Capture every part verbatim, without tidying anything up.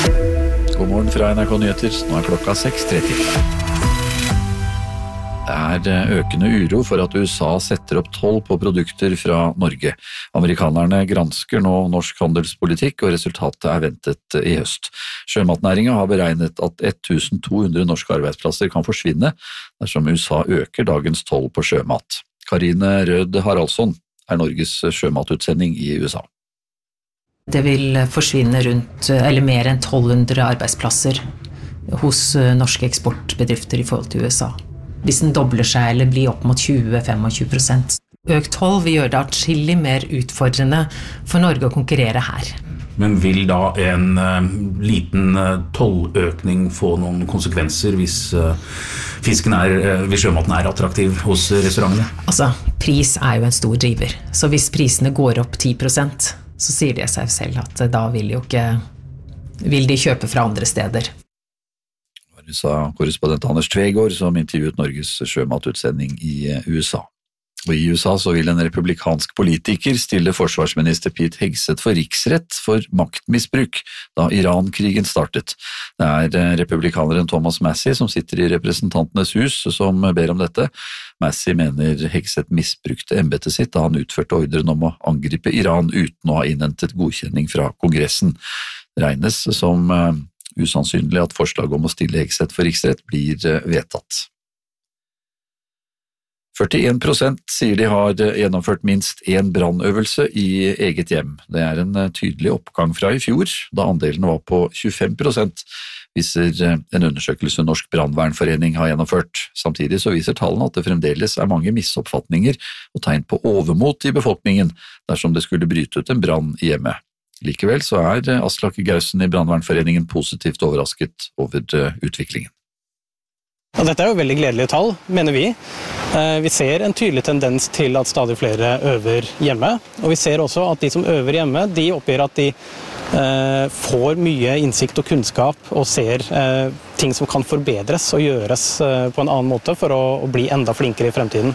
God morgen fra N R K Nyheter, nå er klokka seks tretti. Det er økende uro for at U S A setter opp toll på produkter fra Norge. Amerikanerne gransker nå norsk handelspolitikk, og resultatet er ventet i høst. Sjømatnæringen har beregnet at tusen to hundre norske arbeidsplasser kan forsvinne dersom U S A øker dagens toll på sjømat. Karine Rød Haraldsson er Norges sjømatutsending i U S A. Det vil forsvinne rundt, eller mer enn tolv hundre arbeidsplasser hos norske eksportbedrifter i forhold til U S A. Hvis den dobler seg eller blir opp mot tjue til tjuefem prosent. Økt toll vil gjøre det atskillig mer utfordrende for Norge å konkurrere her. Men vil da en uh, liten uh, tolløkning få noen konsekvenser hvis, uh, fisken er, uh, hvis sjømaten er attraktiv hos restaurantene? Altså, pris er jo en stor driver. Så hvis prisene går opp ti prosent, så sier det seg selv at da vil, jo ikke, vil de kjøpe fra andre steder. Det sa korrespondent Anders Tvegård som intervjuet Norges sjømatutsending i U S A. Og i U S A så vil en republikansk politiker stille forsvarsminister Pete Hegseth for riksrett for maktmisbruk da Iran-krigen startet. Det er republikaneren Thomas Massie som sitter i representantenes hus som ber om dette. Massie mener Hegseth misbrukte embetet sitt da han utførte ordren om å angripe Iran uten å ha innhentet godkjenning fra Kongressen. Det regnes som usannsynlig at forslaget om å stille Hegseth for riksrett blir vedtatt. førtien prosent sier de har gjennomført minst en brannøvelse i eget hjem. Det er en tydelig oppgang fra i fjor, da andelen var på tjuefem prosent, viser en undersøkelse Norsk Brandvernforening har gjennomført. Samtidig så viser tallene at det fremdeles er mange misoppfatninger og tegn på overmot i befolkningen dersom det skulle bryte ut en brann i hjemmet. Likevel så er Aslak Gausen i Brandvernforeningen positivt overrasket over utviklingen. Ja, dette er jo veldig gledelige tall, mener vi. Vi ser en tydelig tendens til at stadig flere øver hjemme, og vi ser også at de som øver hjemme, de oppgir at de får mye innsikt og kunnskap og ser ting som kan forbedres og gjøres på en annen måte for å bli enda flinkere i fremtiden.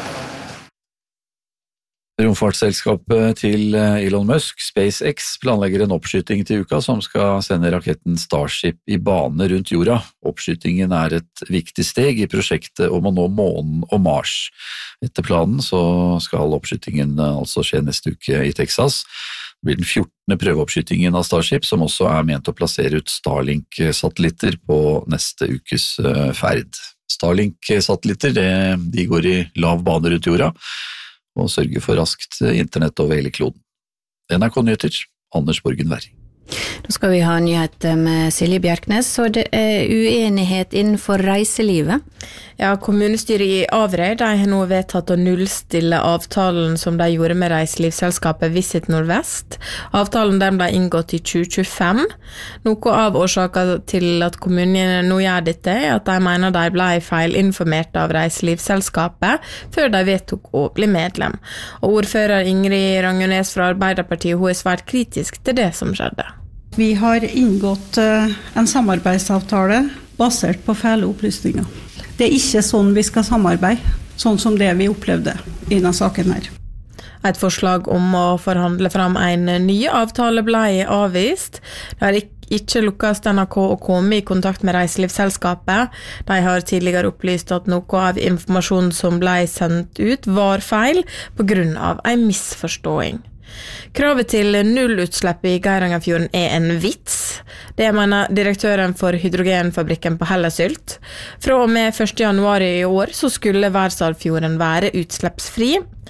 Romfartsselskapet til Elon Musk, SpaceX, planlegger en oppskyting til uka som skal sende raketten Starship i bane rundt jorda. Oppskytingen er et viktig steg i prosjektet om å nå månen og Mars. Etter planen så skal oppskytingen altså skje neste uke i Texas. Det blir den fjortende prøveoppskytingen av Starship, som også er ment å plassere ut Starlink-satellitter på neste ukes ferd. Starlink-satellitter, de går i lav bane rundt jorda, og sørge for raskt internett over hele kloden. N R K Nyheter, Anders Borgen Werring. Nå skal vi ha nyheter med Silje Bjerknes, så det er uenighet innenfor reiselivet. Ja, kommunestyret i Averøy de har nå vedtatt å nullstille avtalen som de gjorde med reiselivsselskapet Visit Nordvest. Avtalen den ble inngått i tjue tjuefem. Noe av årsaken til at kommunene nå gjør dette er at de mener de ble feilinformert av reiselivsselskapet før de vedtok å bli medlem. Og ordfører Ingrid Rangenes fra Arbeiderpartiet hun er svært kritisk til det som skjedde. Vi har inngått en samarbeidsavtale basert på feil opplysninger. Det er ikke sånn vi skal samarbeide, sånn som det vi opplevde i denne saken her. Et forslag om å forhandle fram en ny avtale ble avvist. Det har ikke lukkes N R K å komme i kontakt med reiselivsselskapet. De har tidligere opplyst at noe av informasjonen som ble sendt ut var feil på grunn av en misforståing. Kravet til nullutslipp i Geirangerfjorden er en vits. Det mener direktøren for hydrogenfabrikken på Hellesylt. Fra og med første januar i år så skulle Verdalsfjorden være utslippsfri.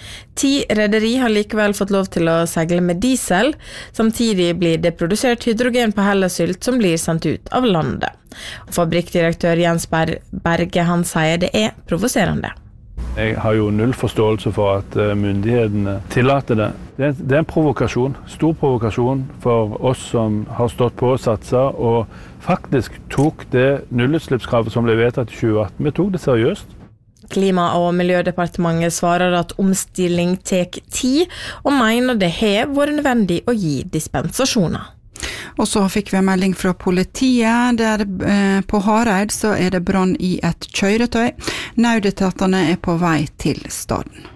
Ti rederi har likevel fått lov til å seile med diesel. Samtidig blir det produsert hydrogen på Hellesylt som blir sendt ut av landet. Fabrikkdirektør Jens Berge han sier det er provoserende. Jeg har jo null forståelse for at myndighetene tillater det. Det er en provokasjon, stor provokasjon for oss som har stått på og satset, og faktisk tok det nullutslippskravet som ble vedtatt i tjue atten. Vi tok det seriøst. Klima- og miljødepartementet svarer at omstilling tek tid, og mener det har vært nødvendig å gi dispensasjoner. Og så fikk vi en melding fra politiet, der på Hareid så er det brann i et kjøretøy. Nødetatene er på vei til staden.